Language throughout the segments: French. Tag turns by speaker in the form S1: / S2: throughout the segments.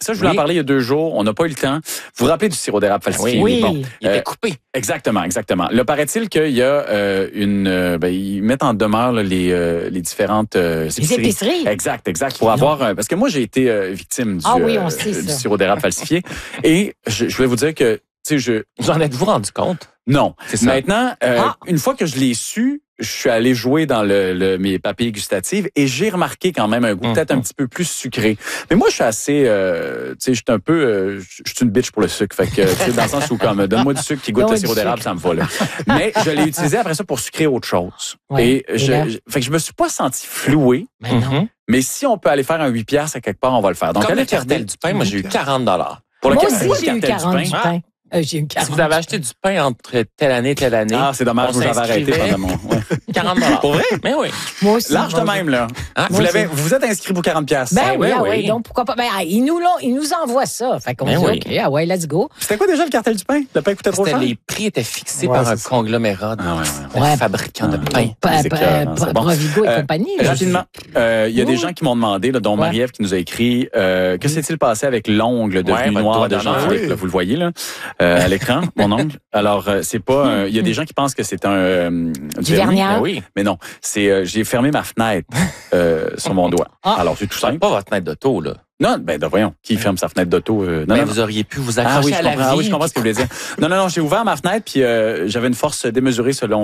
S1: ça, je voulais en parler il y a 2 jours. On n'a pas eu le temps. Vous vous rappelez du sirop d'érable falsifié?
S2: Oui.
S1: Bon,
S2: Il était coupé.
S1: Exactement. Là, paraît-il qu'il y a ils mettent en demeure là, les différentes
S3: épiceries.
S1: Exact. Pour avoir parce que moi j'ai été victime du sirop d'érable falsifié et je voulais vous dire que
S2: Vous en êtes-vous rendu compte?
S1: Non.
S2: C'est ça.
S1: Maintenant, une fois que je l'ai su, je suis allé jouer dans mes papilles gustatives et j'ai remarqué quand même un goût peut-être un petit peu plus sucré. Mais moi, je suis assez, je suis un peu, je suis une bitch pour le sucre. Fait que, dans le sens où comme, donne-moi du sucre qui goûte le sirop d'érable, ça me va là. Mais je l'ai utilisé après ça pour sucrer autre chose.
S3: Ouais.
S1: Et fait que je me suis pas senti floué. Mais si on peut aller faire un 8$ à quelque part, on va le faire. Donc,
S2: comme le cartel du pain, moi, j'ai eu 40 $.
S1: Pour
S3: Moi
S1: le
S3: aussi, j'ai eu 40 du pain. J'ai eu 40.
S2: Si vous avez acheté du pain entre telle année,
S1: Ah, c'est dommage, moi j'avais arrêté pendant mon... Ouais.
S2: 40 $.
S1: Pour vrai?
S2: Mais oui.
S3: Moi aussi.
S1: Large de même, là.
S2: Hein?
S1: Vous êtes inscrit pour 40$.
S3: Ben oui. Donc, pourquoi pas? Ben, ils nous envoient ça. Fait qu'on dit, OK, let's go.
S1: C'était quoi déjà le cartel du pain? Le pain coûtait trop cher?
S2: Les prix étaient fixés par un conglomérat de fabricants de pain.
S3: Provigo et compagnie.
S1: Rapidement, il y a des gens qui m'ont demandé, là, dont Marie-Ève qui nous a écrit, que s'est-il passé avec l'ongle devenu noir de Jean-Philippe? Vous le voyez, là, à l'écran, mon ongle. Alors, c'est pas, il y a des gens qui pensent que c'est du
S3: vernis.
S2: Oui.
S1: Mais non, j'ai fermé ma fenêtre sur mon doigt. Alors, c'est tout simple.
S2: Pas votre fenêtre d'auto, là.
S1: Non, voyons, qui ferme sa fenêtre d'auto? Non,
S2: vous auriez pu vous accrocher à la vie.
S1: Oui, je comprends ce que vous voulez dire. Non, j'ai ouvert ma fenêtre puis j'avais une force démesurée selon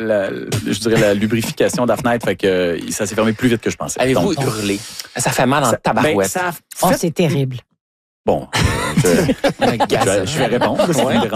S1: la lubrification de la fenêtre, fait que ça s'est fermé plus vite que je pensais.
S2: Avez-vous hurlé? Ça fait mal en tabarouette.
S3: C'est terrible.
S1: Bon, je vais répondre.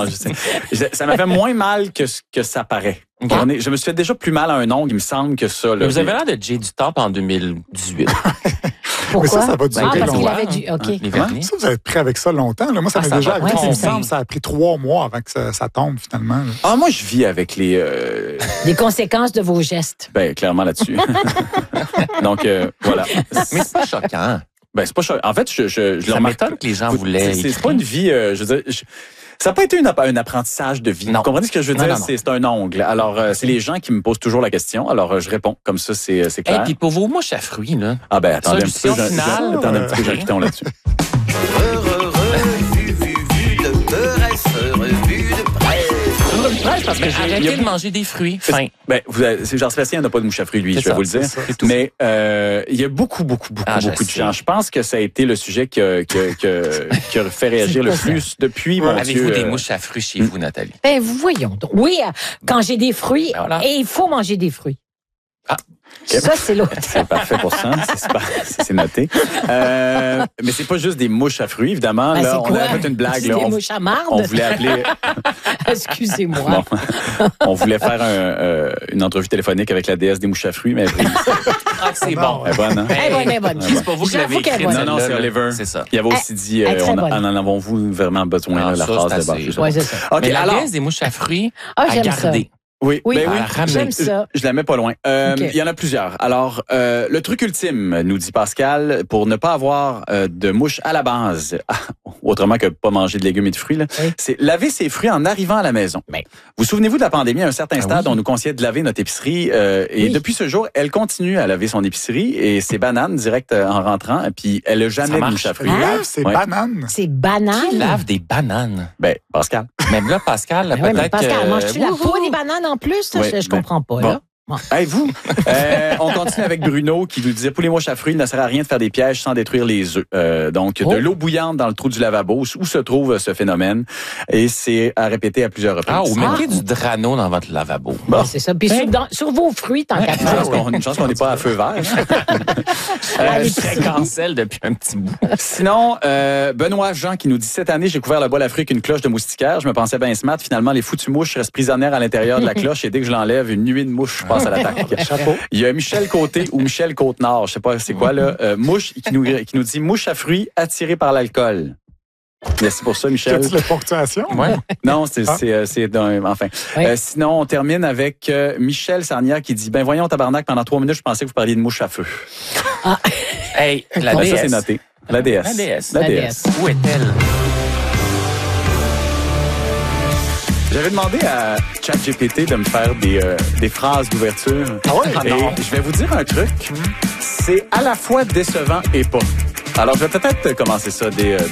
S1: Ça m'a fait moins mal que ce que ça paraît. Je me suis fait déjà plus mal à un ongle, il me semble que ça. Là,
S2: vous avez l'air de Jay du Top en 2018.
S3: Pourquoi?
S4: Ça va durer
S3: parce qu'il
S4: longtemps.
S3: avait OK.
S4: Ça, vous avez pris avec ça longtemps. Là. Moi, ça m'est déjà arrivé. Il me semble que ça a pris 3 mois avant que ça tombe, finalement. Là.
S1: Ah, moi, je vis avec les
S3: conséquences de vos gestes.
S1: Ben, clairement là-dessus. Donc, voilà.
S2: Mais c'est pas choquant.
S1: Ben, c'est pas choquant. En fait,
S2: ça m'étonne que les gens voulaient.
S1: C'est pas une vie, je veux dire... Ça n'a pas été un apprentissage de vie.
S2: Non.
S1: Vous comprenez ce que je veux dire? Non. C'est un ongle. Alors, c'est les gens qui me posent toujours la question. Alors, je réponds. Comme ça, c'est clair.
S2: Et puis pour vos mouches à fruits, là.
S1: Ah ben, attendez un petit peu.
S2: Attendez
S1: un petit peu, j'ai un piton là-dessus.
S2: Parce que arrêtez de manger des fruits. Fin.
S1: Ben, Jean-Sébastien n'a pas de mouche à fruits, lui, je vais vous le dire. Mais il y a beaucoup de gens. Je pense que ça a été le sujet qui a fait réagir le plus depuis.
S2: Avez-vous des mouches à fruits chez vous, Nathalie?
S3: Ben, voyons donc. Oui, quand j'ai des fruits, et il faut manger des fruits.
S1: Ah.
S3: Okay. Ça, c'est l'autre.
S1: C'est parfait pour ça. C'est noté. Mais c'est pas juste des mouches à fruits, évidemment.
S3: Ben,
S1: là, on a fait une blague.
S3: Là, des mouches à marde.
S1: On voulait appeler...
S3: Excusez-moi.
S1: On voulait faire une entrevue téléphonique avec la déesse des mouches à fruits, mais...
S2: c'est bon.
S1: Elle est bonne, hein?
S3: Elle est bonne.
S2: C'est pas vous qui l'avez écrit.
S1: Non, c'est Oliver.
S2: C'est ça.
S1: Il avait aussi dit, en avons-vous vraiment besoin, la phrase de base.
S3: Oui, c'est ça.
S2: Mais la déesse des mouches à fruits, à garder.
S1: Oui,
S3: j'aime ça.
S1: Je la mets pas loin. Il y en a plusieurs. Alors, le truc ultime, nous dit Pascal, pour ne pas avoir de mouches à la base, autrement que pas manger de légumes et de fruits, là, c'est laver ses fruits en arrivant à la maison. Vous souvenez-vous de la pandémie, à un certain stade, on nous conseillait de laver notre épicerie et depuis ce jour, elle continue à laver son épicerie et ses bananes direct en rentrant, et puis elle a jamais de mouches à fruits.
S4: C'est bananes.
S3: C'est banane.
S2: Qui lave des bananes?
S1: Ben, Pascal.
S2: Même là, Pascal, peut-être
S3: Pascal, manges-tu la peau des bananes en plus? Ça, je comprends pas, là.
S1: Hey, vous, on continue avec Bruno qui nous disait, pour les mouches à fruits, il ne sert à rien de faire des pièges sans détruire les œufs. Donc, de l'eau bouillante dans le trou du lavabo, où se trouve ce phénomène. Et c'est à répéter à plusieurs reprises.
S2: Ou mettez du Drano dans votre lavabo.
S3: Bon. C'est ça. Puis sur vos fruits, tant qu'à faire.
S1: Une chance qu'on n'est pas à feu vert.
S2: Je serais cancel depuis un petit bout.
S1: Sinon, Benoît Jean qui nous dit, cette année, j'ai couvert le bol à fruits avec une cloche de moustiquaire. Je me pensais bien smart. Finalement, les foutues mouches restent prisonnières à l'intérieur de la cloche et dès que je l'enlève, une nuée de mouches passe à l'attaque. Il y a Michel Côté ou Michel Côte-Nord, je sais pas c'est quoi là, mouche qui nous dit mouche à fruits attirée par l'alcool. Merci pour ça, Michel.
S4: Y a-t-il la ponctuation?
S1: Ouais. Non, c'est enfin. Sinon, on termine avec Michel Sarnia qui dit, ben voyons tabarnak, pendant 3 minutes, je pensais que vous parliez de mouche à feu.
S2: Hey, la déesse.
S1: Ça, c'est noté. La déesse.
S2: La déesse. Où est-elle?
S1: J'avais demandé à ChatGPT de me faire des phrases d'ouverture. Et je vais vous dire un truc. C'est à la fois décevant et pas. Alors, je vais peut-être commencer ça dès